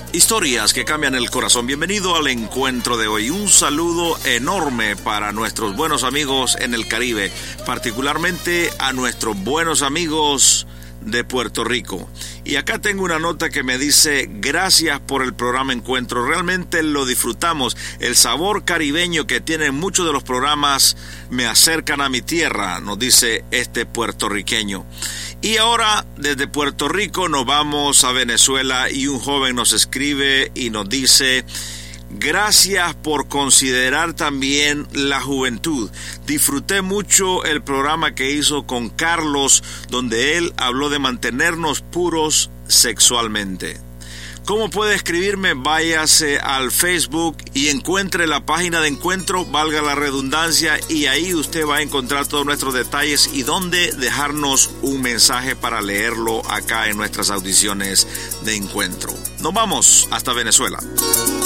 Historias que cambian el corazón. Bienvenido al encuentro de hoy. Un saludo enorme para nuestros buenos amigos en el Caribe, particularmente a nuestros buenos amigos de Puerto Rico. Y acá tengo una nota que me dice: gracias por el programa Encuentro, realmente lo disfrutamos. El sabor caribeño que tienen muchos de los programas me acercan a mi tierra, nos dice este puertorriqueño. Y ahora desde Puerto Rico nos vamos a Venezuela y un joven nos escribe y nos dice: gracias por considerar también la juventud. Disfruté mucho el programa que hizo con Carlos, donde él habló de mantenernos puros sexualmente. ¿Cómo puede escribirme? Váyase al Facebook y encuentre la página de Encuentro, valga la redundancia, y ahí usted va a encontrar todos nuestros detalles y dónde dejarnos un mensaje para leerlo acá en nuestras audiciones de Encuentro. Nos vamos hasta Venezuela.